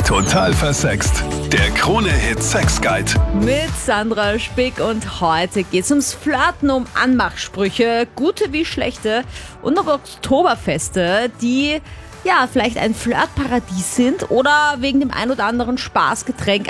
Total versext. Der Krone-Hit Sex Guide. Mit Sandra Spick und heute geht's ums Flirten, um Anmachsprüche, gute wie schlechte und noch Oktoberfeste, die vielleicht ein Flirtparadies sind oder wegen dem ein oder anderen Spaßgetränk